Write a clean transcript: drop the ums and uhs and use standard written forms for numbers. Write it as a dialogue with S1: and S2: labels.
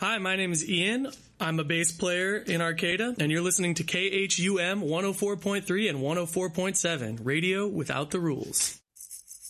S1: Hi, my name is Ian. I'm a bass player in Arcata, and you're listening to KHUM 104.3 and 104.7, Radio Without the Rules.